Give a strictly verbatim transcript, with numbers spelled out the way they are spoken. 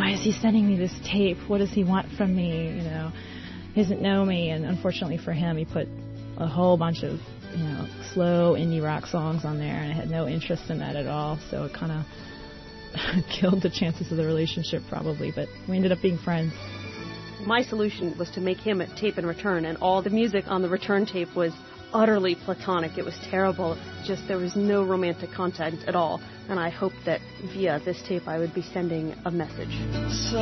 why is he sending me this tape? What does he want from me? You know, he doesn't know me. And unfortunately for him, he put a whole bunch of, you know, slow indie rock songs on there, and I had no interest in that at all. So it kind of killed the chances of the relationship probably, but we ended up being friends. My solution was to make him a tape in return, and all the music on the return tape was utterly platonic. It was terrible. Just there was no romantic content at all. And I hoped that via this tape I would be sending a message. So